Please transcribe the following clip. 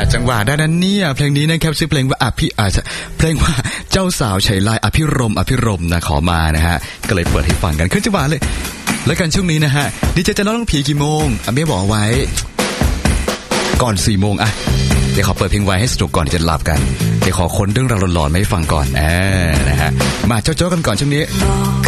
จังหวะด้านนั้นเนี่ยเพลงนี้นะครับชื่อเพลงว่าเพลงว่าเจ้าสาวไฉไลอภิรมย์นะขอมานะฮะก็เลยเปิดให้ฟังกันขึ้นจังหวะเลยแล้วกันช่วงนี้นะฮะดีเจจะน้องผีกี่โมงเมียบอกไว้ก่อน4 โมงเดี๋ยวขอเปิดเพลงไว้ให้สนุกก่อนจะหลับกันเดี๋ยวขอคนเรื่องราวหลอนๆมาให้ฟังก่อนนะฮะมาโจ๊ะๆกันก่อนช่วงนี้